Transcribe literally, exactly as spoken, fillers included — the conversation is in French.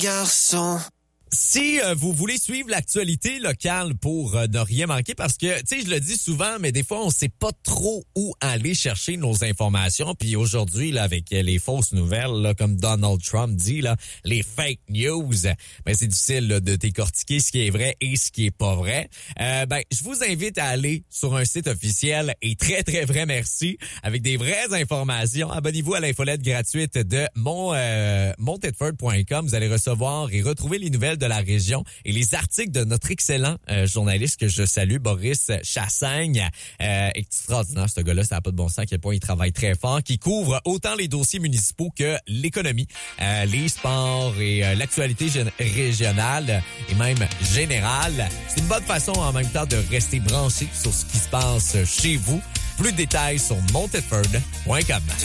Garçon. Si euh, vous voulez suivre l'actualité locale pour euh, ne rien manquer, parce que, tu sais, je le dis souvent, mais des fois, on sait pas trop où aller chercher nos informations. Puis aujourd'hui, là, avec les fausses nouvelles, là, comme Donald Trump dit, là, les fake news, ben c'est difficile là, de décortiquer ce qui est vrai et ce qui est pas vrai. Euh, ben, je vous invite à aller sur un site officiel et très, très vrai merci, avec des vraies informations. Abonnez-vous à l'infolette gratuite de mon euh, mon tedford point com. Vous allez recevoir et retrouver les nouvelles de la région et les articles de notre excellent euh, journaliste que je salue, Boris Chassagne. Euh, extraordinaire, ce gars-là, ça n'a pas de bon sens à quel point il travaille très fort, qui couvre autant les dossiers municipaux que l'économie, euh, les sports et euh, l'actualité gén- régionale et même générale. C'est une bonne façon en même temps de rester branché sur ce qui se passe chez vous. Plus de détails sur mon tedford point com.